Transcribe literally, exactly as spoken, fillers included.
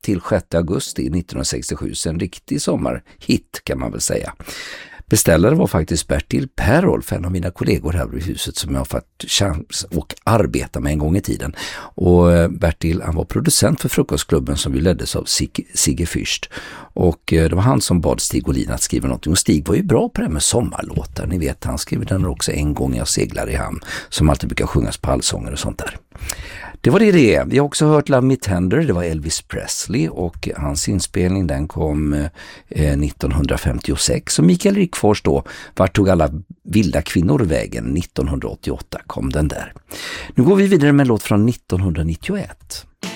till sjätte augusti nittonhundrasextiosju, så en riktig sommarhit kan man väl säga. Beställare var faktiskt Bertil Perolf, en av mina kollegor här i huset som jag har fått chans att arbeta med en gång i tiden. Och Bertil, han var producent för Frukostklubben som ju leddes av Sig- Sigge Fürst. Och det var han som bad Stig Olin att skriva någonting. Och Stig var ju bra på det med sommarlåtar. Ni vet, han skrev den också En gång jag seglar i hamn, som alltid brukar sjungas på allsånger och sånt där. Det var det det. Vi har också hört Love Me Tender, det var Elvis Presley och hans inspelning den kom eh, nittonhundrafemtiosex. Och Mikael Rickfors då, vart tog alla vilda kvinnor vägen? nittonhundraåttioåtta kom den där. Nu går vi vidare med en låt från nittonhundranittioett.